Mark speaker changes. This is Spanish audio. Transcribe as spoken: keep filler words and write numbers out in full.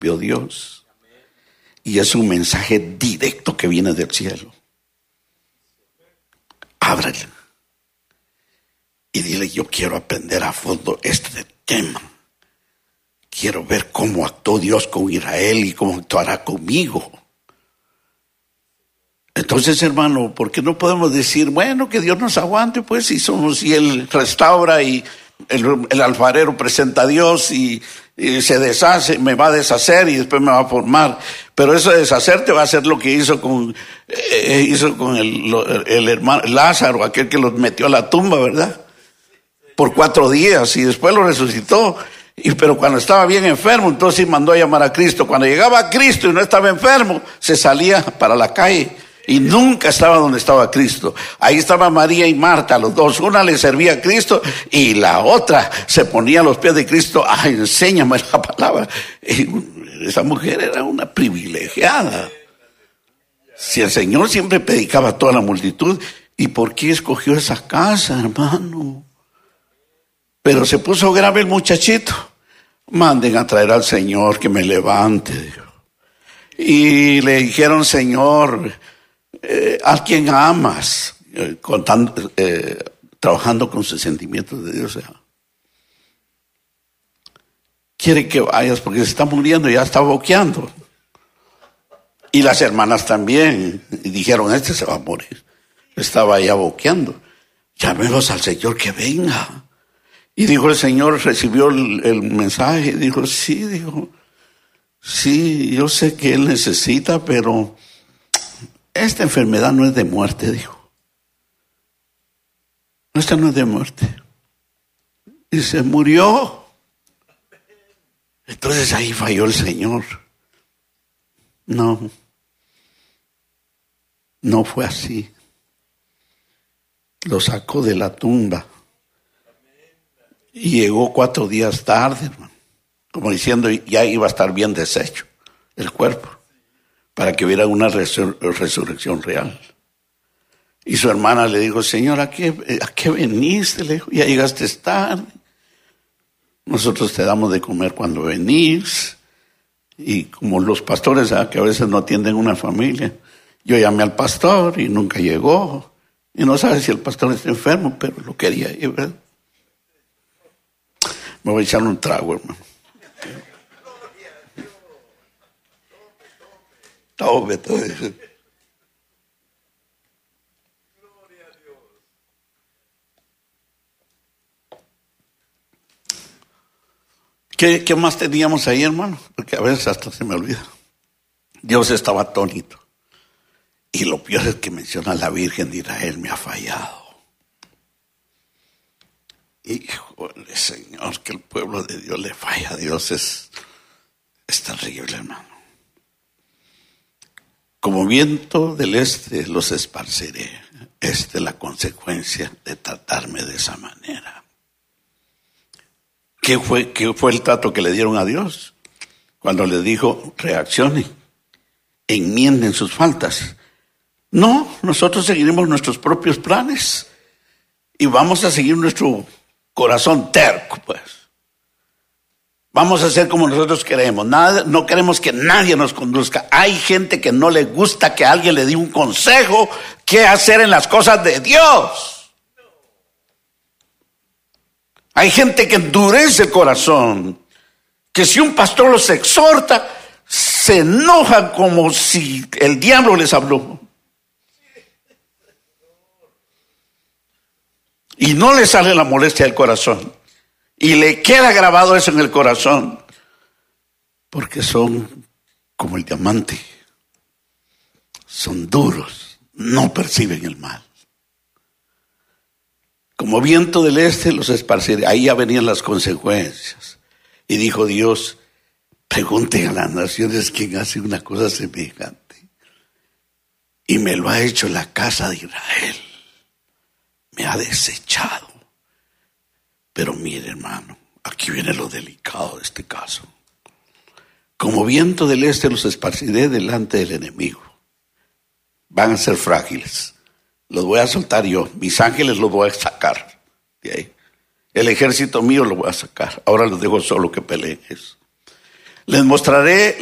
Speaker 1: vio Dios. Y es un mensaje directo que viene del cielo. Ábrele. Y dile, yo quiero aprender a fondo este tema. Quiero ver cómo actuó Dios con Israel y cómo actuará conmigo. Entonces, hermano, ¿por qué no podemos decir, bueno, que Dios nos aguante? Pues si somos, si Él restaura y el, el alfarero presenta a Dios y, y se deshace, me va a deshacer y después me va a formar. Pero eso de deshacerte va a ser lo que hizo con, eh, hizo con el, el hermano Lázaro, aquel que los metió a la tumba, ¿verdad? Por cuatro días y después lo resucitó. Y pero cuando estaba bien enfermo, entonces mandó a llamar a Cristo. Cuando llegaba a Cristo y no estaba enfermo, se salía para la calle y nunca estaba donde estaba Cristo. Ahí estaba María y Marta, los dos. Una le servía a Cristo y la otra se ponía a los pies de Cristo. Ay, enséñame la palabra. Y esa mujer era una privilegiada. Si el Señor siempre predicaba a toda la multitud, ¿y por qué escogió esa casa, hermano? Pero se puso grave el muchachito. Manden a traer al Señor que me levante, dijo. Y le dijeron, Señor, eh, ¿a quién amas? Eh, contando, eh, trabajando con sus sentimientos de Dios. Quiere que vayas porque se está muriendo, ya está boqueando. Y las hermanas también. Y dijeron, este se va a morir. Estaba ya boqueando. Llamemos al Señor que venga. Y dijo el Señor, recibió el, el mensaje, dijo, sí, dijo, sí, yo sé que Él necesita, pero esta enfermedad no es de muerte, dijo. Esta no es de muerte. Y se murió. Entonces ahí falló el Señor. No, no fue así. Lo sacó de la tumba. Y llegó cuatro días tarde, hermano, como diciendo, ya iba a estar bien deshecho el cuerpo, para que hubiera una resur- resurrección real. Y su hermana le dijo, Señor, ¿a qué, a qué veniste? Le dijo, ya llegaste tarde. Nosotros te damos de comer cuando venís. Y como los pastores, ¿sabes? Que a veces no atienden una familia, yo llamé al pastor y nunca llegó. Y no sabe si el pastor está enfermo, pero lo quería ir, ¿verdad? Me voy a echar un trago, hermano. Tome, tome. ¿Qué, ¿Qué más teníamos ahí, hermano? Porque a veces hasta se me olvida. Dios estaba atónito. Y lo peor es que menciona a la Virgen de Israel, me ha fallado. Híjole, Señor, que el pueblo de Dios le falla a Dios es, es terrible, hermano. Como viento del este los esparciré. Esta es la consecuencia de tratarme de esa manera. ¿Qué fue, qué fue el trato que le dieron a Dios? Cuando le dijo, reaccionen, enmienden sus faltas. No, nosotros seguiremos nuestros propios planes y vamos a seguir nuestro corazón terco, pues. Vamos a hacer como nosotros queremos. Nada, no queremos que nadie nos conduzca. Hay gente que no le gusta que alguien le dé un consejo qué hacer en las cosas de Dios. Hay gente que endurece el corazón, que si un pastor los exhorta, se enojan como si el diablo les habló. Y no le sale la molestia del corazón. Y le queda grabado eso en el corazón. Porque son como el diamante. Son duros. No perciben el mal. Como viento del este los esparciré. Ahí ya venían las consecuencias. Y dijo Dios, pregunten a las naciones quién hace una cosa semejante. Y me lo ha hecho la casa de Israel. Me ha desechado. Pero mire, hermano, aquí viene lo delicado de este caso. Como viento del este los esparciré delante del enemigo. Van a ser frágiles. Los voy a soltar yo. Mis ángeles los voy a sacar de ahí. El ejército mío lo voy a sacar. Ahora los dejo solo que peleen eso. Les mostraré